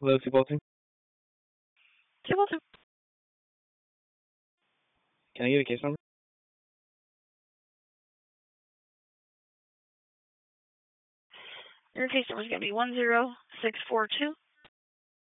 Hello, Seabolton. Seabolton. Can I get a case number? Your case number is going to be 10642.